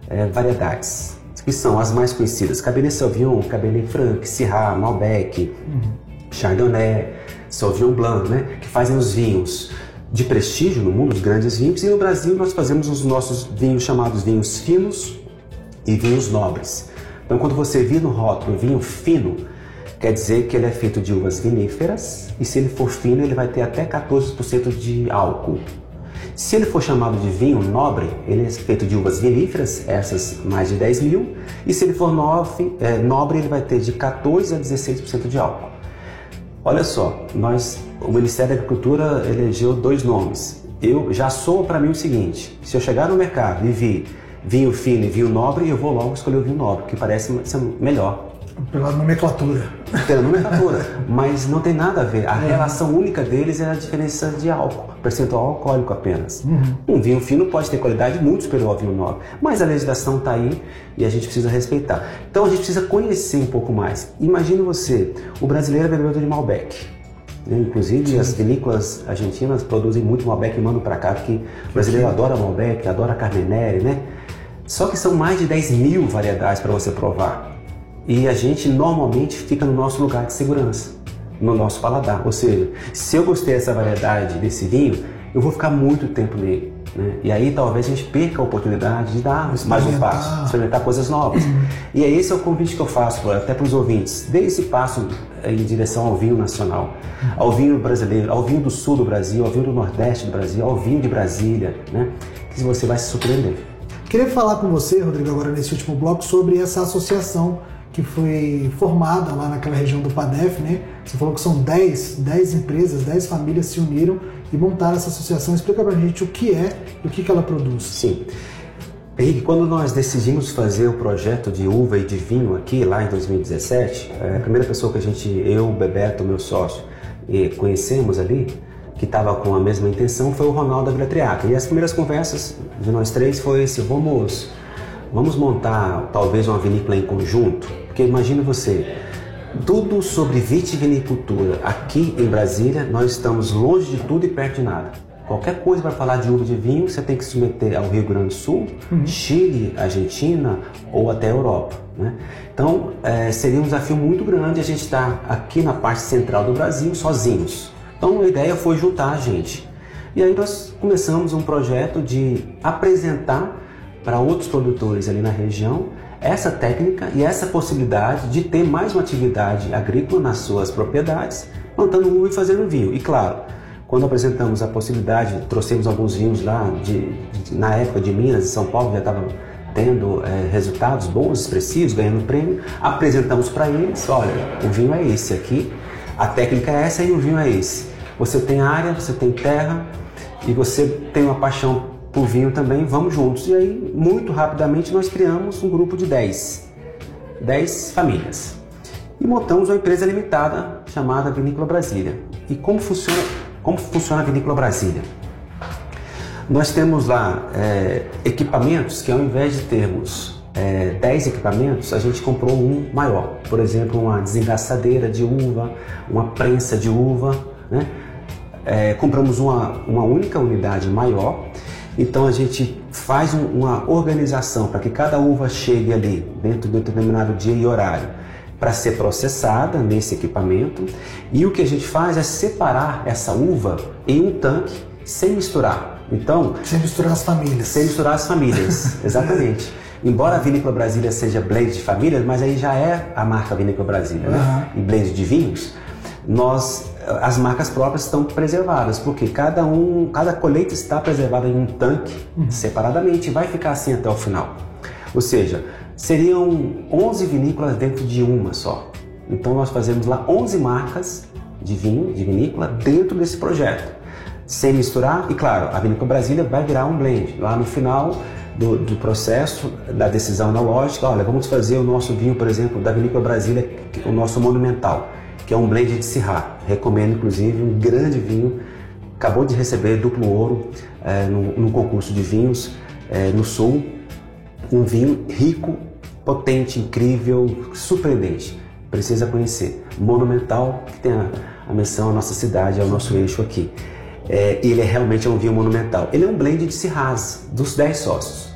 variedades, que são as mais conhecidas: Cabernet Sauvignon, Cabernet Franc, Syrah, Malbec, Chardonnay, Sauvignon Blanc, né? Que fazem os vinhos de prestígio no mundo, os grandes vinhos. E no Brasil nós fazemos os nossos vinhos chamados vinhos finos e vinhos nobres. Então, quando você vê no rótulo vinho fino, quer dizer que ele é feito de uvas viníferas, e se ele for fino, ele vai ter até 14% de álcool. Se ele for chamado de vinho nobre, ele é feito de uvas viníferas, essas mais de 10 mil, e se ele for nobre, ele vai ter de 14% a 16% de álcool. Olha só, o Ministério da Agricultura elegeu 2 nomes. Eu já soa para mim o seguinte: se eu chegar no mercado e vir vinho fino e vinho nobre, eu vou logo escolher o vinho nobre, que parece ser melhor. Pela nomenclatura. Pela nomenclatura, mas não tem nada a ver. A relação única deles é a diferença de álcool, percentual alcoólico apenas. Um vinho fino pode ter qualidade muito superior ao vinho nobre, mas a legislação está aí e a gente precisa respeitar. Então a gente precisa conhecer um pouco mais. Imagina você, o brasileiro é bebedor de Malbec. Inclusive as vinícolas argentinas produzem muito Malbec e mandam para cá, porque o brasileiro adora Malbec, adora Carmenere, né? Só que são mais de 10 mil variedades para você provar. E a gente normalmente fica no nosso lugar de segurança, no nosso paladar. Ou seja, se eu gostei dessa variedade, desse vinho, eu vou ficar muito tempo nele, né? E aí talvez a gente perca a oportunidade de dar mais um passo, experimentar coisas novas. E esse é o convite que eu faço até para os ouvintes: dê esse passo em direção ao vinho nacional, ao vinho brasileiro, ao vinho do sul do Brasil, ao vinho do nordeste do Brasil, ao vinho de Brasília, né? Que você vai se surpreender. Queria falar com você, Rodrigo, agora nesse último bloco, sobre essa associação que foi formada lá naquela região do PADEF, né? Você falou que são 10 empresas, 10 famílias se uniram e montaram essa associação. Explica pra gente o que é e o que ela produz. Sim. Henrique, quando nós decidimos fazer o projeto de uva e de vinho aqui, lá em 2017, a primeira pessoa que eu, Bebeto, meu sócio, conhecemos ali, que estava com a mesma intenção, foi o Ronaldo Agliatriaca. E as primeiras conversas de nós 3 foi assim: vamos montar talvez uma vinícola em conjunto? Porque imagine você, tudo sobre vitivinicultura aqui em Brasília, nós estamos longe de tudo e perto de nada. Qualquer coisa para falar de uva e de vinho, você tem que se submeter ao Rio Grande do Sul, Chile, Argentina ou até a Europa, né? Então seria um desafio muito grande a gente estar aqui na parte central do Brasil sozinhos. Então a ideia foi juntar a gente. E aí nós começamos um projeto de apresentar para outros produtores ali na região essa técnica e essa possibilidade de ter mais uma atividade agrícola nas suas propriedades, plantando uva e fazendo vinho. E claro, quando apresentamos a possibilidade, trouxemos alguns vinhos lá, na época de Minas e São Paulo, já estavam tendo resultados bons, expressivos, ganhando prêmio, apresentamos para eles: olha, o vinho é esse aqui, a técnica é essa e o vinho é esse. Você tem área, você tem terra e você tem uma paixão por vinho também, vamos juntos. E aí, muito rapidamente, nós criamos um grupo de 10 famílias e montamos uma empresa limitada chamada Vinícola Brasília. E como funciona a Vinícola Brasília? Nós temos lá equipamentos que, ao invés de termos 10 equipamentos, a gente comprou um maior. Por exemplo, uma desengaçadeira de uva, uma prensa de uva, né? Compramos uma única unidade maior. Então a gente faz uma organização para que cada uva chegue ali dentro de um determinado dia e horário para ser processada nesse equipamento. E o que a gente faz é separar essa uva em um tanque sem misturar. Então, sem misturar as famílias. Sem misturar as famílias, exatamente. Embora a Vinícola Brasília seja blend de famílias, mas aí já é a marca Vinícola Brasília, né? E blend de vinhos, as marcas próprias estão preservadas, porque cada colheita está preservada em um tanque separadamente e vai ficar assim até o final. Ou seja, seriam 11 vinícolas dentro de uma só. Então nós fazemos lá 11 marcas de vinho, de vinícola, dentro desse projeto, sem misturar. E claro, a Vinícola Brasília vai virar um blend. Lá no final do processo, da decisão enológica, olha, vamos fazer o nosso vinho, por exemplo, da Vinícola Brasília, o nosso monumental, que é um blend de Syrah. Recomendo, inclusive, um grande vinho. Acabou de receber duplo ouro num concurso de vinhos no Sul. Um vinho rico, potente, incrível, surpreendente. Precisa conhecer. Monumental, que tem a menção à nossa cidade, ao nosso eixo aqui. Ele realmente é um vinho monumental. Ele é um blend de Syrahs, dos 10 sócios.